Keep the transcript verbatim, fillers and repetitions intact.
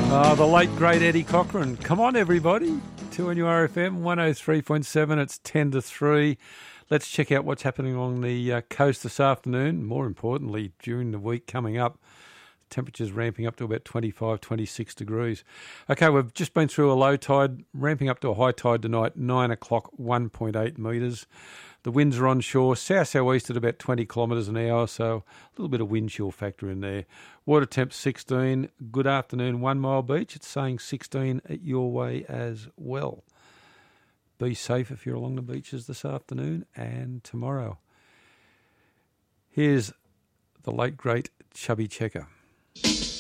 Oh, the late, great Eddie Cochran. Come on, everybody. two N U R F M, one oh three point seven. It's ten to three. Let's check out what's happening along the uh, coast this afternoon. More importantly, during the week coming up, temperatures ramping up to about twenty-five, twenty-six degrees. Okay, we've just been through a low tide, ramping up to a high tide tonight, nine o'clock, one point eight metres. The winds are onshore, south-southeast at about twenty kilometres an hour, so a little bit of wind chill factor in there. Water temp sixteen. Good afternoon, One Mile Beach. It's saying sixteen at your way as well. Be safe if you're along the beaches this afternoon and tomorrow. Here's the late, great Chubby Checker.